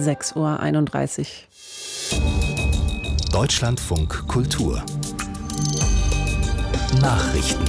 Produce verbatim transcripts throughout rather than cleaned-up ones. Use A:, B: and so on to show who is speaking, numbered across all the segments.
A: sechs Uhr einunddreißig.
B: Deutschlandfunk Kultur Nachrichten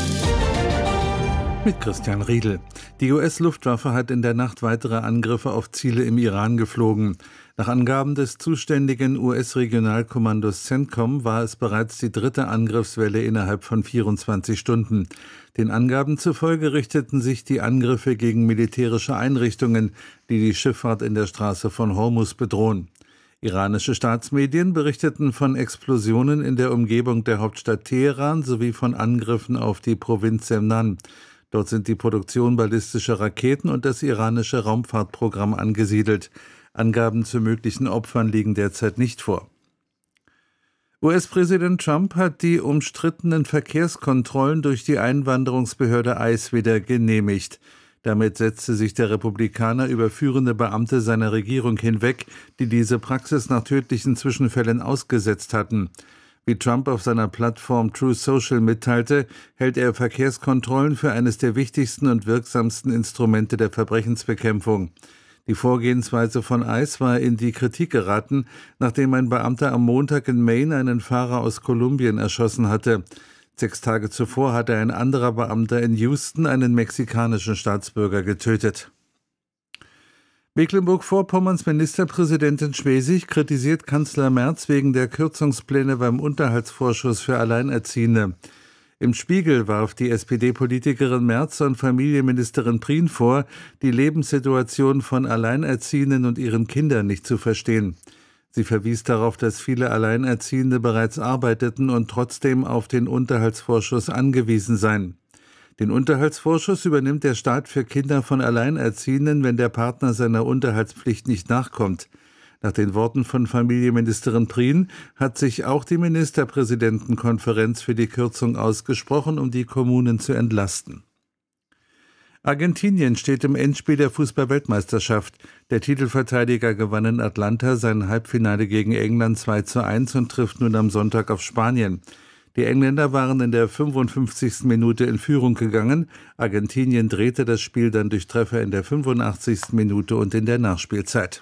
C: mit Christian Riedel. Die U S-Luftwaffe hat in der Nacht weitere Angriffe auf Ziele im Iran geflogen. Nach Angaben des zuständigen U S-Regionalkommandos CENTCOM war es bereits die dritte Angriffswelle innerhalb von vierundzwanzig Stunden. Den Angaben zufolge richteten sich die Angriffe gegen militärische Einrichtungen, die die Schifffahrt in der Straße von Hormuz bedrohen. Iranische Staatsmedien berichteten von Explosionen in der Umgebung der Hauptstadt Teheran sowie von Angriffen auf die Provinz Semnan. Dort sind die Produktion ballistischer Raketen und das iranische Raumfahrtprogramm angesiedelt. Angaben zu möglichen Opfern liegen derzeit nicht vor. U S-Präsident Trump hat die umstrittenen Verkehrskontrollen durch die Einwanderungsbehörde ICE wieder genehmigt. Damit setzte sich der Republikaner über führende Beamte seiner Regierung hinweg, die diese Praxis nach tödlichen Zwischenfällen ausgesetzt hatten. Wie Trump auf seiner Plattform Truth Social mitteilte, hält er Verkehrskontrollen für eines der wichtigsten und wirksamsten Instrumente der Verbrechensbekämpfung. Die Vorgehensweise von ICE war in die Kritik geraten, nachdem ein Beamter am Montag in Maine einen Fahrer aus Kolumbien erschossen hatte. Sechs Tage zuvor hatte ein anderer Beamter in Houston einen mexikanischen Staatsbürger getötet. Mecklenburg-Vorpommerns Ministerpräsidentin Schwesig kritisiert Kanzler Merz wegen der Kürzungspläne beim Unterhaltsvorschuss für Alleinerziehende. Im Spiegel warf die S P D-Politikerin Merz und Familienministerin Prien vor, die Lebenssituation von Alleinerziehenden und ihren Kindern nicht zu verstehen. Sie verwies darauf, dass viele Alleinerziehende bereits arbeiteten und trotzdem auf den Unterhaltsvorschuss angewiesen seien. Den Unterhaltsvorschuss übernimmt der Staat für Kinder von Alleinerziehenden, wenn der Partner seiner Unterhaltspflicht nicht nachkommt. Nach den Worten von Familienministerin Prien hat sich auch die Ministerpräsidentenkonferenz für die Kürzung ausgesprochen, um die Kommunen zu entlasten. Argentinien steht im Endspiel der Fußball-Weltmeisterschaft. Der Titelverteidiger gewann in Atlanta sein Halbfinale gegen England zwei zu eins und trifft nun am Sonntag auf Spanien. Die Engländer waren in der fünfundfünfzigsten Minute in Führung gegangen. Argentinien drehte das Spiel dann durch Treffer in der fünfundachtzigsten Minute und in der Nachspielzeit.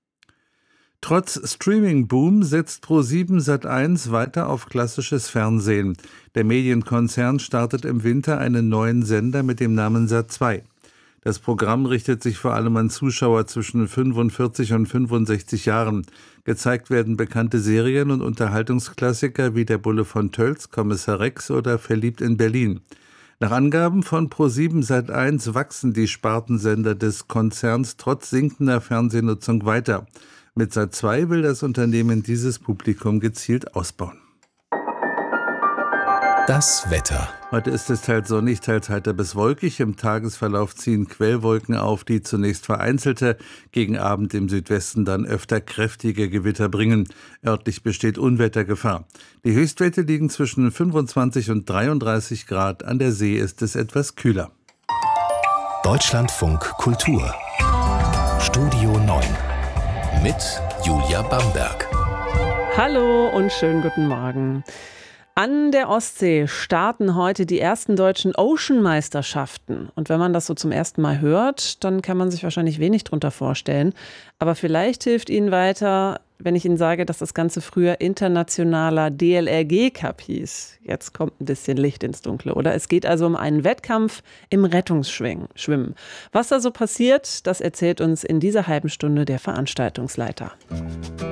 C: Trotz Streaming-Boom setzt ProSieben Sat eins weiter auf klassisches Fernsehen. Der Medienkonzern startet im Winter einen neuen Sender mit dem Namen Sat zwei. Das Programm richtet sich vor allem an Zuschauer zwischen fünfundvierzig und fünfundsechzig Jahren. Gezeigt werden bekannte Serien und Unterhaltungsklassiker wie Der Bulle von Tölz, Kommissar Rex oder Verliebt in Berlin. Nach Angaben von ProSieben Sat eins wachsen die Spartensender des Konzerns trotz sinkender Fernsehnutzung weiter. Mit Sat zwei will das Unternehmen dieses Publikum gezielt ausbauen.
B: Das Wetter.
C: Heute ist es teils sonnig, teils heiter bis wolkig. Im Tagesverlauf ziehen Quellwolken auf, die zunächst vereinzelte, gegen Abend im Südwesten dann öfter kräftige Gewitter bringen. Örtlich besteht Unwettergefahr. Die Höchstwerte liegen zwischen fünfundzwanzig und dreiunddreißig Grad. An der See ist es etwas kühler.
B: Deutschlandfunk Kultur Studio neun mit Julia Bamberg.
A: Hallo und schönen guten Morgen. An der Ostsee starten heute die ersten deutschen Ocean-Meisterschaften. Und wenn man das so zum ersten Mal hört, dann kann man sich wahrscheinlich wenig drunter vorstellen. Aber vielleicht hilft Ihnen weiter, wenn ich Ihnen sage, dass das Ganze früher internationaler D L R G-Cup hieß. Jetzt kommt ein bisschen Licht ins Dunkle, oder? Es geht also um einen Wettkampf im Rettungsschwimmen. Was da so passiert, das erzählt uns in dieser halben Stunde der Veranstaltungsleiter.